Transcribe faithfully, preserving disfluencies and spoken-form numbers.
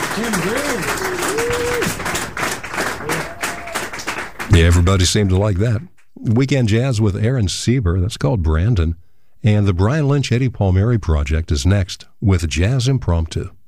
Tim Green. Yeah, everybody seemed to like that. Weekend Jazz with Aaron Sieber, that's called Brandon. And the Brian Lynch Eddie Palmieri Project is next with Jazz Impromptu.